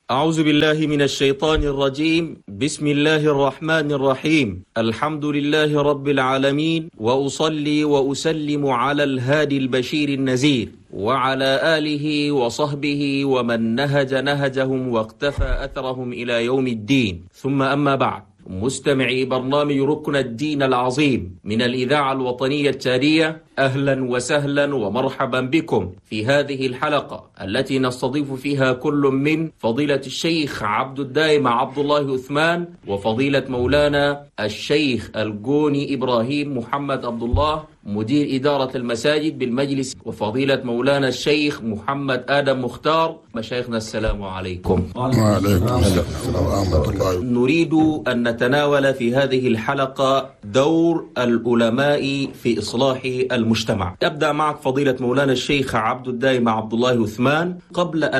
أعوذ بالله من الشيطان الرجيم. بسم الله الرحمن الرحيم. الحمد لله رب العالمين، وأصلي وأسلم على الهادي البشير النذير وعلى آله وصحبه ومن نهج نهجهم واقتفى أثرهم إلى يوم الدين، ثم أما بعد. مستمعي برنامج ركن الدين العظيم من الإذاعة الوطنية التالية، أهلا وسهلا ومرحبا بكم في هذه الحلقة التي نستضيف فيها كل من فضيلة الشيخ عبد الدائم عبد الله عثمان، وفضيلة مولانا الشيخ الجوني إبراهيم محمد عبد الله مدير إدارة المساجد بالمجلس، وفضيلة مولانا الشيخ محمد آدم مختار. مشايخنا السلام عليكم. وعليكم السلام ورحمة الله. نريد أن نتناول في هذه الحلقة دور العلماء في إصلاح المجتمع. أبدأ معك فضيلة مولانا الشيخ عبد الدائم عبد الله عثمان. قبل أن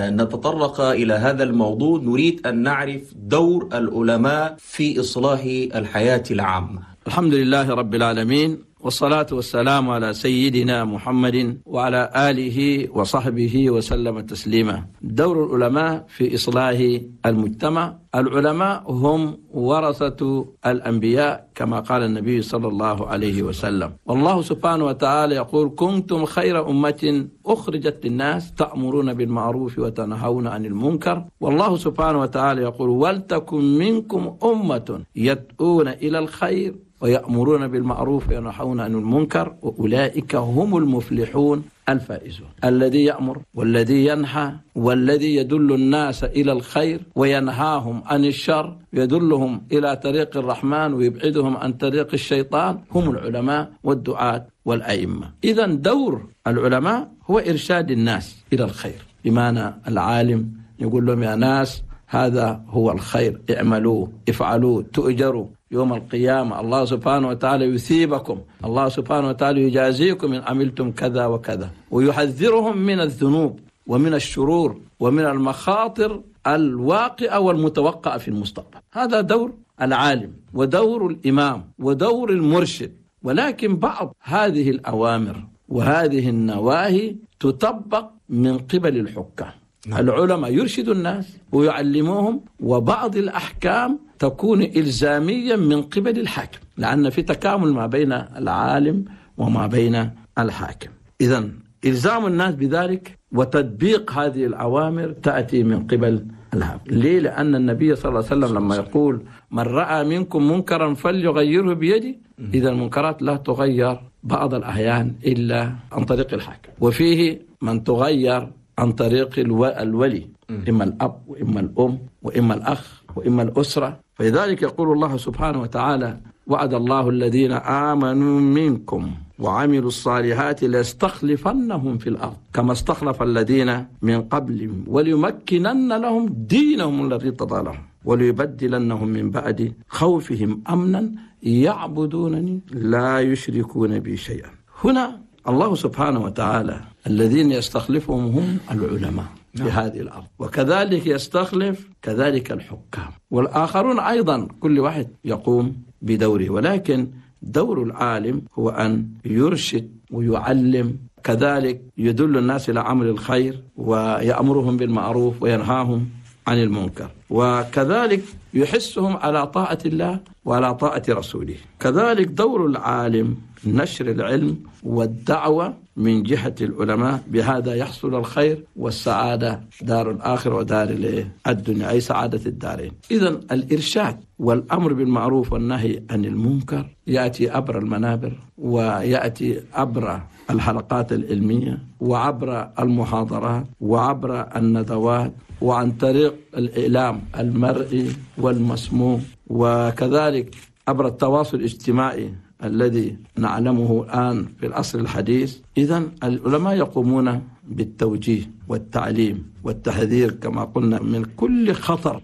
نتطرق إلى هذا الموضوع نريد أن نعرف دور العلماء في إصلاح الحياة العامة. الحمد لله رب العالمين، والصلاة والسلام على سيدنا محمد وعلى آله وصحبه وسلم تسليما. دور العلماء في إصلاح المجتمع. العلماء هم ورثة الأنبياء كما قال النبي صلى الله عليه وسلم، والله سبحانه وتعالى يقول: كنتم خير أمة أخرجت للناس تأمرون بالمعروف وتنهون عن المنكر. والله سبحانه وتعالى يقول: ولتكن منكم أمة يدعون إلى الخير ويأمرون بالمعروف وينهون عن المنكر، وأولئك هم المفلحون الفائزون. الذي يأمر والذي ينهى والذي يدل الناس إلى الخير وينهاهم عن الشر، يدلهم إلى طريق الرحمن ويبعدهم عن طريق الشيطان، هم العلماء والدعاة والأئمة. إذن دور العلماء هو إرشاد الناس إلى الخير، بمعنى العالم يقول لهم: يا ناس، هذا هو الخير، اعملوه، افعلوه، تؤجروا يوم القيامة، الله سبحانه وتعالى يثيبكم، الله سبحانه وتعالى يجازيكم إن عملتم كذا وكذا، ويحذرهم من الذنوب ومن الشرور ومن المخاطر الواقعة والمتوقعة في المستقبل. هذا دور العالم ودور الإمام ودور المرشد. ولكن بعض هذه الأوامر وهذه النواهي تطبق من قبل الحكام. العلماء يرشد الناس ويعلموهم، وبعض الأحكام تكون إلزاميا من قبل الحاكم، لأن في تكامل ما بين العالم وما بين الحاكم. إذن إلزام الناس بذلك وتطبيق هذه الأوامر تأتي من قبل الحاكم. ليه؟ لأن النبي صلى الله عليه وسلم لما يقول: من رأى منكم منكرا فليغيره بيده، إذا المنكرات لا تغير بعض الأحيان إلا عن طريق الحاكم، وفيه من تغير عن طريق الولي، إما الأب وإما الأم وإما الأخ وإما الأسرة. فلذلك يقول الله سبحانه وتعالى: وعد الله الذين آمنوا منكم وعملوا الصالحات ليستخلفنهم في الأرض كما استخلف الذين من قبلهم وليمكنن لهم دينهم الذي ارتضى لهم وليبدلنهم من بعد خوفهم أمنا يعبدونني لا يشركون بي شيئا. هنا الله سبحانه وتعالى الذين يستخلفهم هم العلماء في هذه الأرض، وكذلك يستخلف كذلك الحكام والآخرون أيضا، كل واحد يقوم بدوره. ولكن دور العالم هو أن يرشد ويعلم، كذلك يدل الناس إلى عمل الخير ويأمرهم بالمعروف وينهاهم عن المنكر، وكذلك يحسهم على طاعة الله وعلى طاعة رسوله. كذلك دور العالم نشر العلم والدعوة من جهة العلماء، بهذا يحصل الخير والسعادة، دار الآخرة ودار الدنيا، أي سعادة الدارين. إذن الإرشاد والأمر بالمعروف والنهي عن المنكر يأتي عبر المنابر، ويأتي عبر الحلقات العلمية، وعبر المحاضرات، وعبر الندوات، وعن طريق الإعلام المرئي والمسموع، وكذلك عبر التواصل الاجتماعي الذي نعلمه الآن في العصر الحديث. إذن العلماء يقومون بالتوجيه والتعليم والتحذير كما قلنا من كل خطر،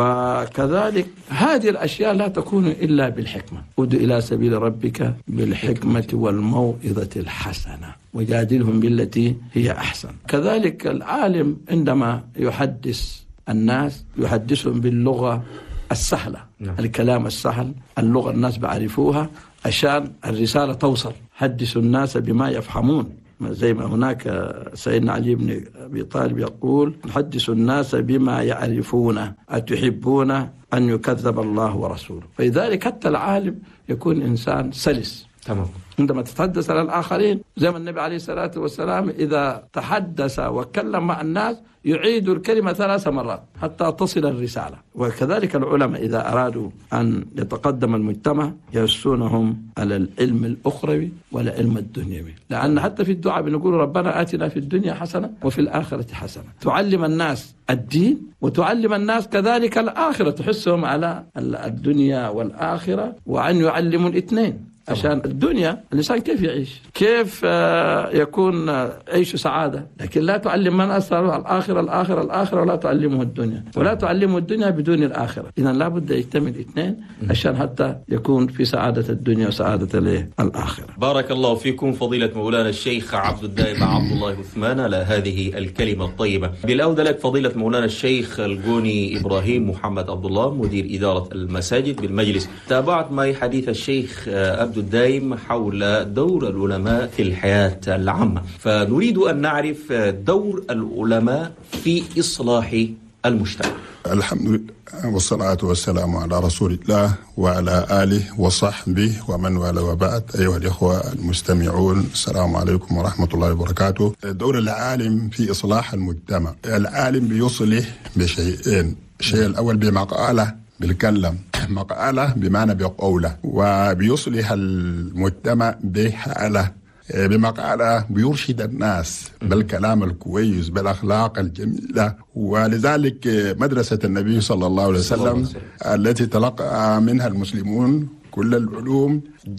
وكذلك هذه الأشياء لا تكون إلا بالحكمة. ادع إلى سبيل ربك بالحكمة والموعظة الحسنة وجادلهم بالتي هي أحسن. كذلك العالم عندما يحدث الناس يحدثهم باللغة السهلة، الكلام السهل، اللغة الناس بعرفوها عشان الرسالة توصل. حدثوا الناس بما يفهمون زي ما هناك سيدنا علي بن أبي طالب يقول: حدث الناس بما يعرفون أتحبون أن يكذب الله ورسوله. فلذلك حتى العالم يكون إنسان سلس. تمام. عندما تتحدث على الآخرين زي ما النبي عليه الصلاة والسلام إذا تحدث وكلم مع الناس يعيد الكلمة 3 مرات حتى تصل الرسالة. وكذلك العلماء إذا أرادوا أن يتقدم المجتمع يسونهم على العلم الأخروي والعلم الدنيوي، لأن حتى في الدعاء بنقول: ربنا آتنا في الدنيا حسنة وفي الآخرة حسنة. تعلم الناس الدين وتعلم الناس كذلك الآخرة، تحسهم على الدنيا والآخرة، وأن يعلموا الاثنين. عشان الدنيا الإنسان كيف يعيش، كيف يكون عيش سعادة، لكن لا تعلم من أسره الآخرة ولا تعلمه الدنيا، ولا تعلمه الدنيا بدون الآخرة. إذا لا بد يجتمع الاثنين عشان حتى يكون في سعادة الدنيا وسعادة الآخرة. بارك الله فيكم فضيلة مولانا الشيخ عبد الدائم عبد الله عثمان على هذه الكلمة الطيبة. بالعودة لك فضيلة مولانا الشيخ الجوني إبراهيم محمد عبد الله مدير إدارة المساجد بالمجلس، تابعت معي حديث الشيخ عبد الدائم حول دور العلماء في الحياة العامة، فنريد أن نعرف دور العلماء في إصلاح المجتمع. الحمد لله والصلاة والسلام على رسول الله وعلى آله وصحبه ومن والاه، وبعد. أيها الإخوة المستمعون، السلام عليكم ورحمة الله وبركاته. دور العالم في إصلاح المجتمع، العالم بيصلح بشيئين: الشيء الأول بمقالة بالكلم، مقالة بمعنى بقولة، وبيصلح المجتمع بحالة. بمقالة بيرشد الناس بالكلام الكويس بالأخلاق الجميلة. ولذلك مدرسة النبي صلى الله عليه وسلم التي تلقى منها المسلمون كل العلوم،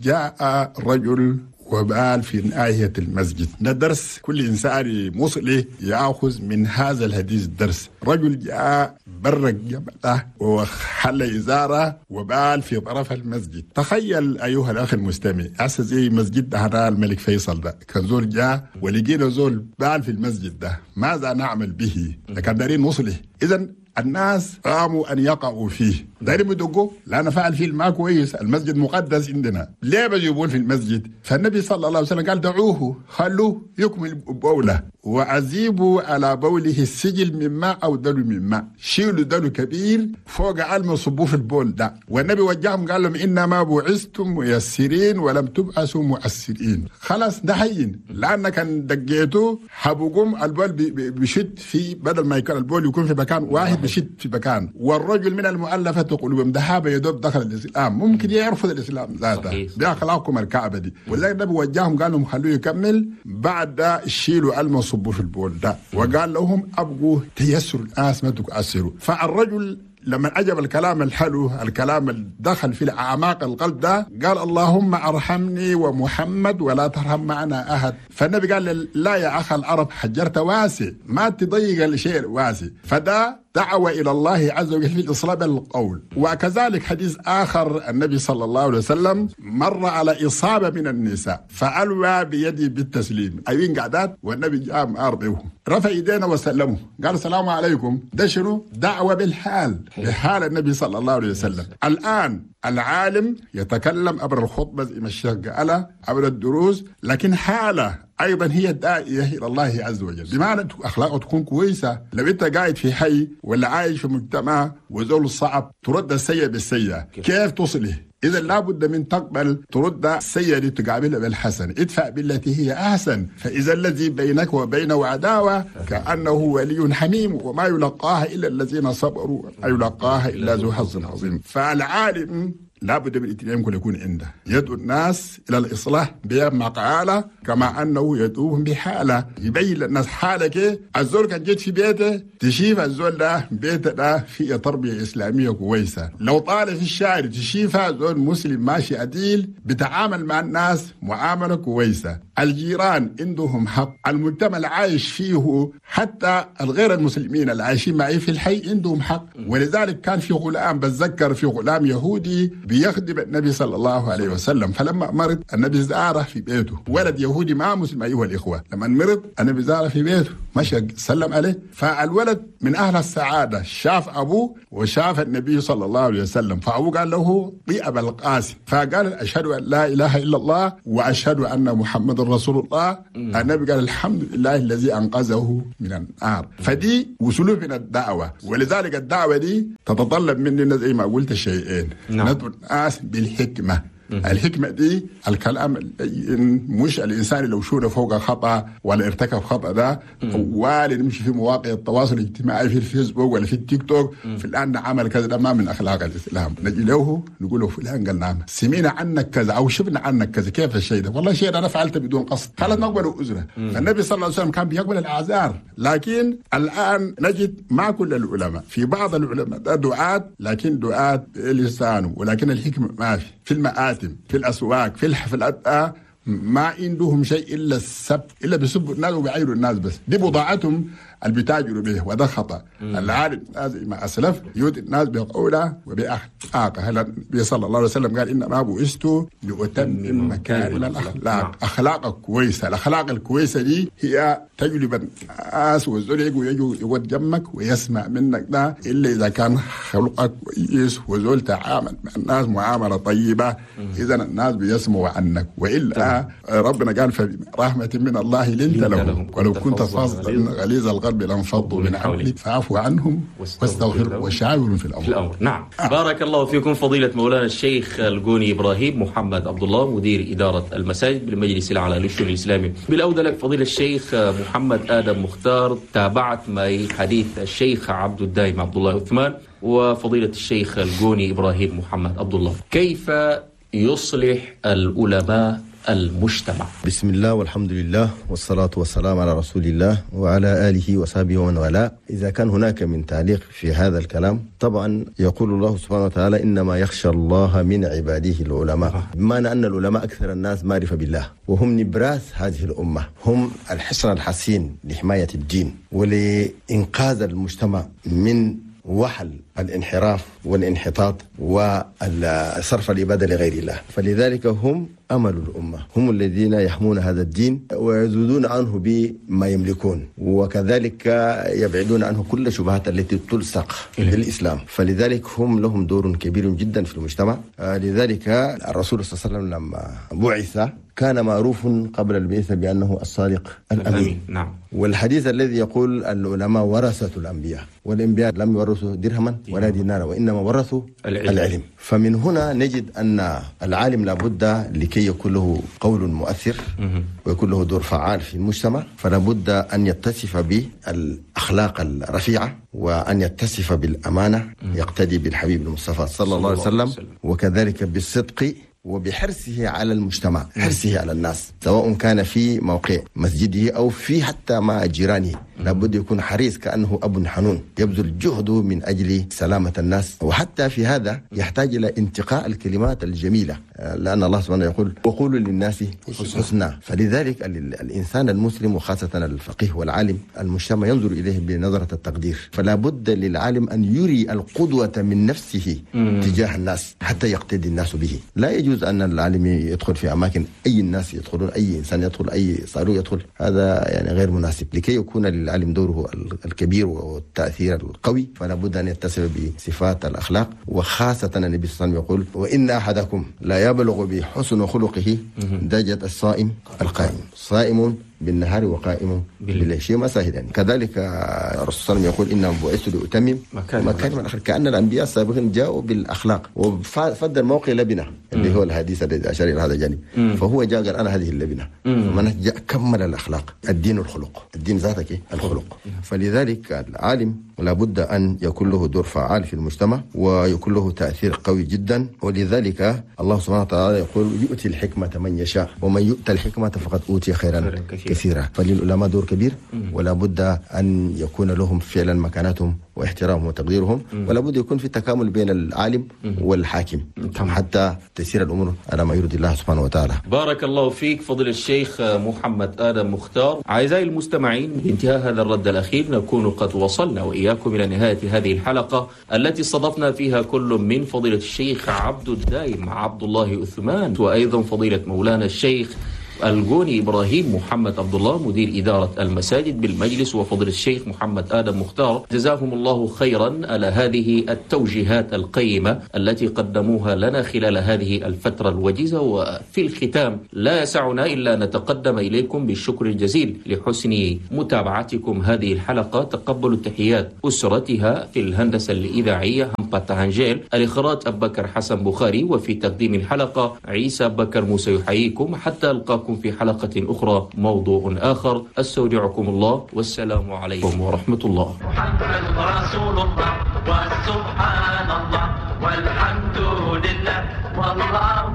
جاء رجل وبال في ناحية المسجد. ده درس كل إنسان مصلح يأخذ من هذا الحديث درس. رجل جاء برق جبله وحل إزاره وبال في طرف المسجد. تخيل أيها الأخ المستمع، زي مسجد هذا الملك فيصل ده، كان زول جاء ولقينا زول بال في المسجد ده، ماذا نعمل به؟ لكن دارين نصلح. إذن الناس قاموا أن يقعوا فيه، دارين يدقوا لأن فعل فيه ما كويس، المسجد مقدس عندنا، ليه بيجيبون في المسجد؟ فالنبي صلى الله عليه وسلم قال: دعوه، خلوه يكمل بوله، وعزيبوا على بوله السجل من ماء أو دلو من ماء، شيلوا دلو كبير فوق علم وصبوه في البول ده. والنبي وجههم قال لهم: إنما بعثتم ميسرين ولم تبعثوا مؤسرين. خلاص ده حين، لأن كان دقيته حبقوم البول بشد في، بدل ما يكون البول يكون في مكان واحد بشد في مكان. والرجل من المؤلفة قلوبهم، ده حابة يدوب دخل الإسلام، ممكن يرفض الإسلام ذاته بأخلاقكم الكعبة دي. ولذلك النبي وجههم قال لهم: خلوه يكمل، بعد ده شيلوا علم وصبوه في البول ده. وقال لهم: أبقوا تيسروا الناس ما تكأسروا. فالرجل لما عجب الكلام الحلو، الكلام اللي دخل في أعماق القلب ده، قال: اللهم ارحمني ومحمد ولا ترحم معنا أحد. فالنبي قال: لا يا أخ العرب، حجرت واسع، ما تضيق الشيء واسع. فده دعوة إلى الله عز وجل في إصلاب القول. وكذلك حديث آخر، النبي صلى الله عليه وسلم مر على إصابة من النساء فألوى بيدي بالتسليم، أيوين قعدات، والنبي جاء أرضهم رفع يدينا وسلمه، قال: السلام عليكم. ده شنو؟ دعوة بالحال، بحال النبي صلى الله عليه وسلم. الآن العالم يتكلم عبر الخطبة زي ما الشيخ قال، عبر الدروس، لكن حالة أيضا هي الداعية إلى الله عز وجل، بمعنى أخلاقه تكون كويسة. لو أنت قاعد في حي ولا عايش في مجتمع وزول صعب، ترد السيء بالسيء، كيف تصلح؟ إذا لابد من تقبل ترد السيء لتقابله بالحسن، ادفع بالتي هي أحسن، فإذا الذي بينك وبينه عداوة كأنه ولي حميم، وما يلقاها إلا الذين صبروا، ما يلقاها إلا ذو حظ عظيم. فالعالم لابد من الاتنين يكون عنده، يدعو الناس إلى الإصلاح بمقالة كما أنه يدعوهم بحالة، يبين للناس حالك. الزول كان جيت في بيته تشيف الزول ده بيته ده فيه تربية إسلامية كويسة، لو طال في الشارع تشيفها زول مسلم ماشي عديل بتعامل مع الناس معاملة كويسة. الجيران عندهم حق، المجتمع العايش فيه حتى الغير المسلمين العايشين معي في الحي عندهم حق. ولذلك كان في غلام، بتذكر في غلام يهودي بيخدم النبي صلى الله عليه وسلم. فلما مرض النبي زاره في بيته، ولد يهودي ما مسلم أيها الإخوة، لما مرض النبي زاره في بيته، مشى سلم عليه. فالولد من أهل السعادة شاف أبوه وشاف النبي صلى الله عليه وسلم، فأبوه قال له طي أبا القاسم، فقال أشهد أن لا إله إلا الله وأشهد أن محمد رسول الله. النبي قال الحمد لله الذي أنقذه من النار. فدي وسلوب من الدعوة، ولذلك الدعوة دي تتطلب مننا زي ما قلت شيئين. ندعو الناس بالحكمة. الحكمة دي الكلام مش الإنسان لو شوف فوق خطأ ولا ارتكب خطأ ده والي نمشي في مواقع التواصل الاجتماعي في الفيسبوك ولا في التيك توك في الآن عمل كذا، ده ما من أخلاق الإسلام. نجي له نقول له فلان قال نعم، سمعنا عنك كذا أو شفنا عنك كذا، كيف الشيء ده؟ والله شيء أنا فعلته بدون قصد، خلاص نقبل أجره. فالنبي صلى الله عليه وسلم كان بيقبل الأعذار، لكن الآن نجد ما كل العلماء، في بعض العلماء ده دعاة لكن دعاة لسانه، ولكن الحكمة ما في المآتم في الأسواق في الحفلات ما عندهم شيء إلا السب، إلا بيسبوا الناس وبيعيروا الناس بس، دي بضاعتهم اللي بيتاجروا به، وده خطأ. العالم زي ما أسلف يؤتي الناس بقولها وبأخلاقها. النبي صلى الله عليه وسلم قال إنما بعثت لأتمم مكارم الأخلاق. أخلاق كويسة، الأخلاق الكويسة دي هي تجلب الناس، والزول يجي يقعد جنبك ويسمع منك ده إلا إذا كان خلقك كويس وزول تعامل مع الناس معاملة طيبة، إذا الناس بيسمعوا عنك. وإلا ربنا قال فرحمة من الله لنت لهم ولو كنت فاظا غليظ القلب لانفضوا من حولك فاعفوا عنهم واستغفر وشاورهم في الأمر. نعم. بارك الله فيكم فضيلة مولانا الشيخ القوني إبراهيم محمد عبد الله، مدير إدارة المساجد بالمجلس الأعلى للشؤون الإسلامي. بالأودى لك فضيلة الشيخ محمد آدم مختار، تابعت معي حديث الشيخ عبد الدائم عبد الله عثمان وفضيلة الشيخ القوني إبراهيم محمد عبد الله. كيف يصلح العلماء المجتمع؟ بسم الله والحمد لله والصلاة والسلام على رسول الله وعلى آله وصحبه ومن والاه. إذا كان هناك من تعليق في هذا الكلام، طبعا يقول الله سبحانه وتعالى إنما يخشى الله من عباده العلماء، بمعنى أن العلماء أكثر الناس معرفة بالله، وهم نبراس هذه الأمة، هم الحصن الحصين لحماية الدين ولإنقاذ المجتمع من وحل الانحراف والانحطاط وصرف العبادة لغير الله. فلذلك هم أمل الأمة، هم الذين يحمون هذا الدين ويزودون عنه بما يملكون، وكذلك يبعدون عنه كل شبهات التي تلصق بالإسلام. فلذلك هم لهم دور كبير جدا في المجتمع. لذلك الرسول صلى الله عليه وسلم لما بعث كان معروف قبل البعثة بأنه الصادق الأمين. نعم. والحديث الذي يقول العلماء ورثة الأنبياء، والأنبياء لم يورثوا درهما ولا دينارا وإنما ورثوا العلم. فمن هنا نجد أن العالم لابد لكي يكون له قول مؤثر ويكون له دور فعال في المجتمع، فلا بد أن يتصف بالأخلاق الرفيعة وأن يتصف بالأمانة، يقتدي بالحبيب المصطفى صلى الله عليه وسلم، وكذلك بالصدق وبحرصه على المجتمع، حرصه على الناس، سواء كان في موقع مسجده أو في حتى مع جيرانه. لابد يكون حريص كأنه أب حنون يبذل جهده من أجل سلامة الناس. وحتى في هذا يحتاج إلى انتقاء الكلمات الجميلة، لأن الله سبحانه يقول وقولوا للناس حسنا. فلذلك الإنسان المسلم وخاصة الفقيه والعالم المجتمع ينظر إليه بنظرة التقدير. فلا بد للعالم أن يري القدوة من نفسه تجاه الناس حتى يقتدي الناس به. لا يجوز أن العالم يدخل في أماكن أي الناس يدخلون، أي إنسان يدخل، أي صاروخ يدخل، هذا يعني غير مناسب. لكي يكون للعالم دوره الكبير والتأثير القوي فلا بد أن يتصف بصفات الأخلاق، وخاصة النبي صلى الله عليه وسلم يقول وإن أحدكم لا يبلغ بحسن خلقه درجة الصائم القائم، صائم بالنهار وقائم بالليل، شيء ما سهل يعني. كذلك الرسول صلى الله عليه وسلم يقول إنما بعثت لأتمم مكارم الأخلاق، كأن الأنبياء السابقين جاءوا بالأخلاق وفد الموقع لبنة اللي هو الحديث الذي أشار إلى هذا الجانب. فهو جاء قال أنا هذه اللبنة، فمن جاء كمل الأخلاق. الدين الخلق، الدين ذاتك الخلق. فلذلك العالم لابد أن يكون له دور فعال في المجتمع ويكون له تأثير قوي جدا. ولذلك الله سبحانه وتعالى يقول يؤتي الحكمة من يشاء ومن يؤتى الحكمة فقد أوتي خيرا كثيرا. فللعلماء دور كبير، ولا بد أن يكون لهم فعلا مكانتهم واحترامهم وتقديرهم، ولا بد يكون في تكامل بين العالم والحاكم حتى تسير الأمور على ما يرضي الله سبحانه وتعالى. بارك الله فيك فضل الشيخ محمد آدم مختار. أعزائي المستمعين، بانتهاء هذا الرد الأخير نكون قد وصلنا وإياكم إلى نهاية هذه الحلقة التي استضفنا فيها كل من فضيلة الشيخ عبد الدائم عبد الله أثمان، وأيضا فضيلة مولانا الشيخ الجوني إبراهيم محمد عبد الله مدير إدارة المساجد بالمجلس، وفضل الشيخ محمد آدم مختار. جزاهم الله خيرا على هذه التوجيهات القيمة التي قدموها لنا خلال هذه الفترة الوجيزة. وفي الختام لا يسعنا إلا نتقدم إليكم بالشكر الجزيل لحسن متابعتكم هذه الحلقة. تقبلوا تحيات أسرتها في الهندسة الإذاعية همباتهانجيل، الإخراج أبو بكر حسن بخاري، وفي تقديم الحلقة عيسى بكر موسى يحييكم حتى ألقاكم في حلقة أخرى موضوع آخر. أستودعكم الله والسلام عليكم ورحمة الله. محمد رسول الله وسبحان الله والحمد لله والله